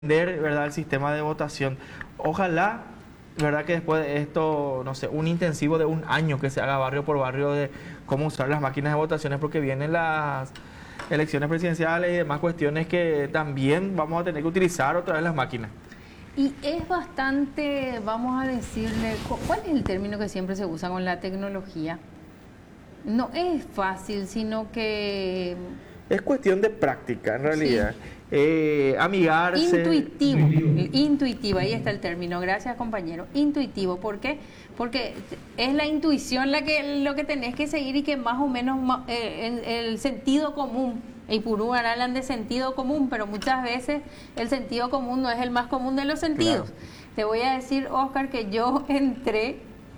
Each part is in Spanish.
¿verdad? El sistema de votación. Ojalá, ¿verdad? Que después de esto, no sé, un intensivo de un año que se haga barrio por barrio de cómo usar las máquinas de votaciones, porque vienen las elecciones presidenciales y demás cuestiones que también vamos a tener que utilizar otra vez las máquinas. Y es bastante, vamos a decirle, ¿cuál es el término que siempre se usa con la tecnología? No es fácil, sino que... Es cuestión de práctica, en realidad. Sí. Amigarse. Intuitivo, ahí está el término. Gracias, compañero. Intuitivo, ¿por qué? Porque es la intuición lo que tenés que seguir y que más o menos el sentido común. Y Purú hablan de sentido común, pero muchas veces el sentido común no es el más común de los sentidos. Claro. Te voy a decir, Oscar, que yo entré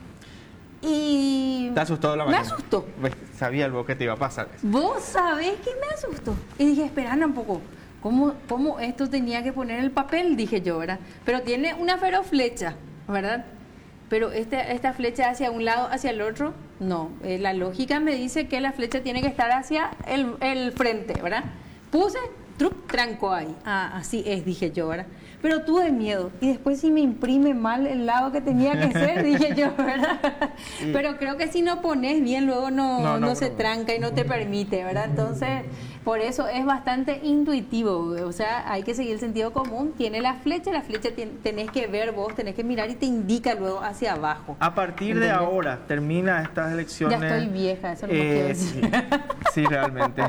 y... ¿Te asustó la máquina? Me asustó. Sabía algo que te iba a pasar. Vos sabés que me asustó. Y dije, esperá un poco. ¿Cómo esto tenía que poner el papel? Dije yo, ¿verdad? Pero tiene una feroflecha, ¿verdad? Pero esta flecha hacia un lado, hacia el otro, no. La lógica me dice que la flecha tiene que estar hacia el frente, ¿verdad? Puse, trancó ahí. Ah, así es, dije yo, ¿verdad? Pero tuve miedo. Y después si me imprime mal el lado que tenía que ser, dije yo, ¿verdad? Pero creo que si no pones bien, luego no se tranca y no te permite, ¿verdad? Entonces, por eso es bastante intuitivo. O sea, hay que seguir el sentido común. Tiene la flecha tenés que ver vos, tenés que mirar y te indica luego hacia abajo. A partir de ahora, termina estas elecciones... Ya estoy vieja, eso no quiero decir. Sí, realmente.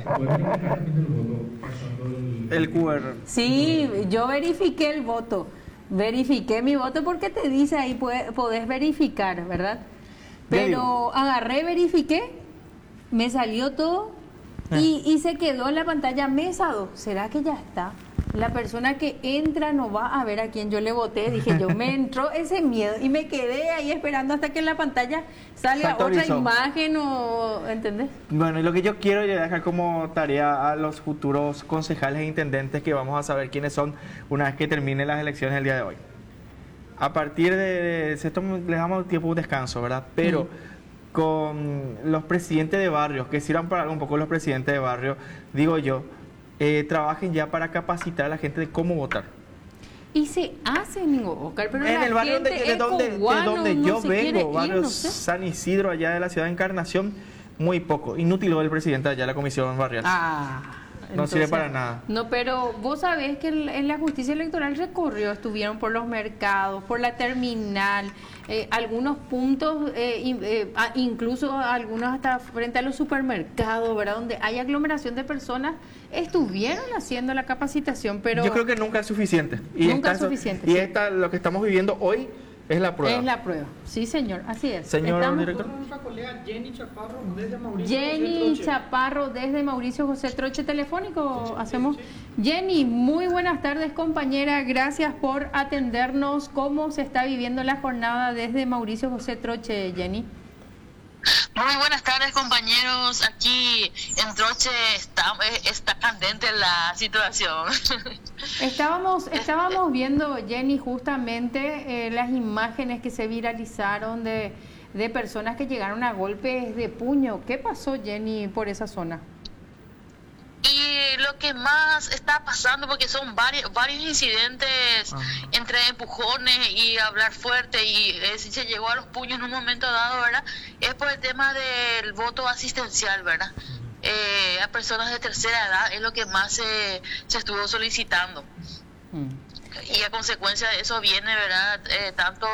El QR. Sí, yo verifiqué el voto. Verifiqué mi voto porque te dice ahí podés verificar, ¿verdad? Pero agarré, verifiqué, me salió todo y se quedó en la pantalla mesa 2. ¿Será que ya está? La persona que entra no va a ver a quién yo le voté. Dije yo, me entró ese miedo y me quedé ahí esperando hasta que en la pantalla salga otra imagen ¿entendés? Bueno, y lo que yo quiero dejar como tarea a los futuros concejales e intendentes, que vamos a saber quiénes son una vez que terminen las elecciones el día de hoy. A partir de esto les damos tiempo de descanso, ¿verdad? Pero con los presidentes de barrios, que sirvan para un poco los presidentes de barrio, digo yo, trabajen ya para capacitar a la gente de cómo votar. Y se hace, Oscar, pero en el barrio de donde yo vengo, barrio San Isidro, allá de la ciudad de Encarnación, muy poco. Inútil el presidente allá de la comisión barrial. No sirve para nada. No, pero vos sabés que en la justicia electoral estuvieron por los mercados, por la terminal, algunos puntos, incluso algunos hasta frente a los supermercados, ¿verdad? Donde hay aglomeración de personas, estuvieron haciendo la capacitación, pero... Yo creo que nunca es suficiente. Nunca es suficiente. Y lo que estamos viviendo hoy es la prueba. Es la prueba, sí, señor, así es. Señor director. Con nuestra colega Jenny Chaparro desde Mauricio Jenny Chaparro desde Mauricio José Troche, telefónico sí, hacemos. Sí. Jenny, muy buenas tardes, compañera, gracias por atendernos. ¿Cómo se está viviendo la jornada desde Mauricio José Troche, Jenny? Muy buenas tardes, compañeros. Aquí en Troche está candente la situación. Estábamos viendo, Jenny, justamente las imágenes que se viralizaron de personas que llegaron a golpes de puño. ¿Qué pasó, Jenny, por esa zona? Y lo que más está pasando, porque son varios incidentes entre empujones y hablar fuerte, y se llegó a los puños en un momento dado, ¿verdad? Es por el tema del voto asistencial, ¿verdad? A personas de tercera edad es lo que más se estuvo solicitando. Y a consecuencia de eso viene, ¿verdad? Tanto...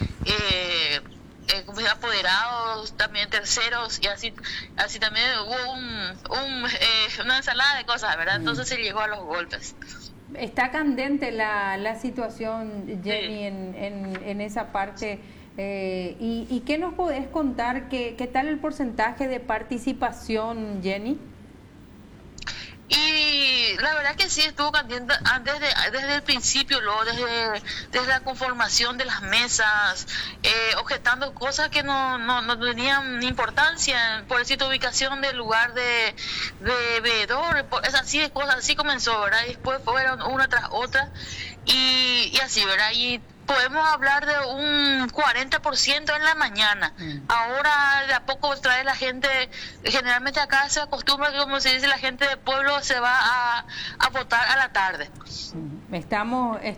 como apoderados, también terceros, y así también hubo una ensalada de cosas, ¿verdad? Entonces se llegó a los golpes. Está candente la situación, Jenny, en esa parte. ¿Y qué nos podés contar? ¿Qué tal el porcentaje de participación, Jenny? Y la verdad que sí estuvo candente desde el principio, luego desde la conformación de las mesas, objetando cosas que no tenían importancia, por decir, ubicación del lugar de veedor, así de cosas, así comenzó, ¿verdad? Y después fueron una tras otra y así, ¿verdad? Y podemos hablar de un 40% en la mañana. Ahora de a poco trae la gente, generalmente acá se acostumbra que, como se dice, la gente del pueblo se va a votar a la tarde. Estamos